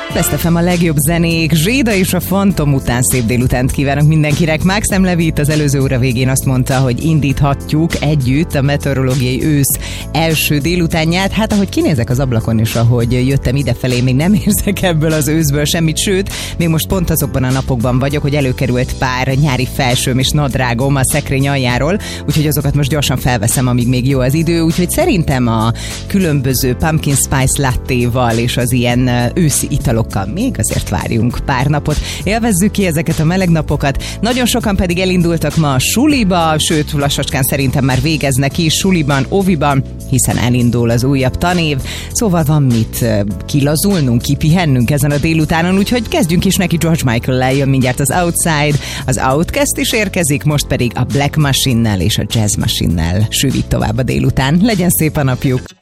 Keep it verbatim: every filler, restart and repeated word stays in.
Best ef em a legjobb zenék, Zséda és a Fantom után szép délutánt kívánok mindenkinek. Max Emlevi itt az előző óra végén azt mondta, hogy indíthatjuk együtt a meteorológiai ősz első délutánját. Hát ahogy kinézek az ablakon és ahogy jöttem idefelé, még nem érzek ebből az őszből semmit, sőt, még most pont azokban a napokban vagyok, hogy előkerült pár nyári felsőm és nadrágom a szekrény aljáról, úgyhogy azokat most gyorsan felveszem, amíg még jó az idő, úgyhogy szerintem a különböző pumpkin spice lattéval és az ilyen őszi italokkal még azért várjunk pár napot. Élvezzük ki ezeket a meleg napokat. Nagyon sokan pedig elindultak ma a suliba, sőt, lassacskán szerintem már végeznek is suliban, oviban, hiszen elindul az újabb tanév. Szóval van mit kilazulnunk, kipihennünk ezen a délutánon, úgyhogy kezdjünk is neki. George Michael-lel jön mindjárt az Outside, az Outcast is érkezik, most pedig a Black Machine-nel és a Jazz Machine-nel sűvít tovább a délután. Legyen szép a napjuk!